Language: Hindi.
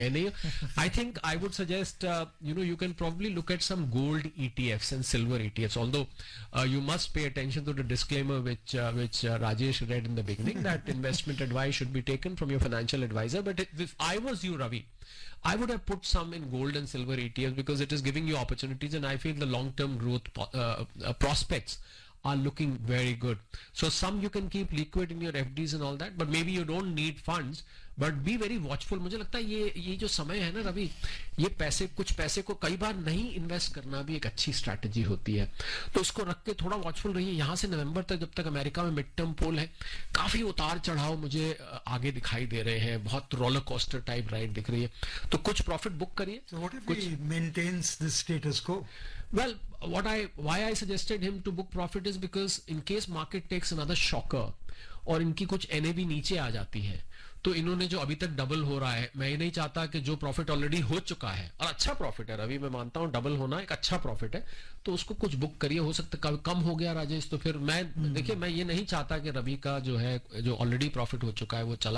नहीं, I think I would suggest, you can probably look at some gold ETFs and silver ETFs. Although you must pay attention to the disclaimer which Rajesh read in the beginning, that investment advice should be taken from your financial advisor. But if I was you, Ravi, I would have put some in gold and silver ETFs because it is giving you opportunities, and I feel the long-term growth prospects are looking very good. So some you can keep liquid in your FDs and all that, but maybe you don't need funds, but be very watchful. मुझे लगता है ये जो समय है ना रवि, ये कुछ पैसे को कई बार नहीं इन्वेस्ट करना भी एक अच्छी स्ट्रैटेजी होती है, तो उसको रख के थोड़ा वॉचफुल रहिए. यहाँ से नवंबर तक, जब तक अमेरिका में मिड टर्म पोल है, काफी उतार चढ़ाव मुझे आगे दिखाई दे रहे हैं, बहुत रोलर कोस्टर टाइप राइड दिख रही है, तो कुछ प्रॉफिट बुक करिए. So what if he maintains the status quo? Well, why I suggested him to book profit is because in case market takes another shocker और इनकी कुछ NAV नीचे आ जाती है, तो इन्होंने जो अभी तक डबल हो रहा है, मैं ये नहीं चाहता कि जो प्रॉफिट ऑलरेडी हो चुका है, और अच्छा प्रॉफिट है रवि, मैं मानता हूं डबल होना एक अच्छा प्रॉफिट है, तो उसको कुछ बुक करिए. हो सकता है कम हो गया राजेश, तो फिर देखिए मैं ये नहीं चाहता कि रवि का जो है, जो ऑलरेडी प्रॉफिट हो चुका है वो चला